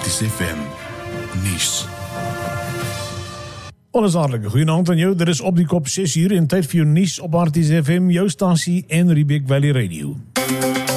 FM nuus. Alles hartelijk goeienaand aan jou. Dit is op die kop 6 uur en tyd vir jou nuus op Arties FM, jou stasie en Riebeek Valley Radio.